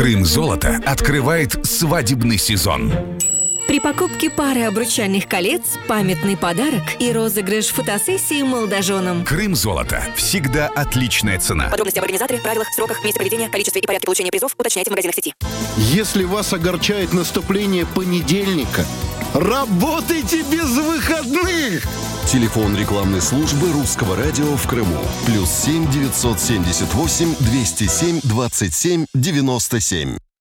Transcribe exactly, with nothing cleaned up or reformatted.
Крым Золото открывает свадебный сезон. При покупке пары обручальных колец памятный подарок и розыгрыш фотосессии молодоженам. Крым Золото. Всегда отличная цена. Подробности об организаторе, правилах, сроках, месте проведения, количестве и порядке получения призов уточняйте в магазинах сети. Если вас огорчает наступление понедельника, работайте без выходных! Телефон рекламной службы Русского радио в Крыму. Плюс семь девятьсот семьдесят восемь двести семь двадцать семь девяносто семь.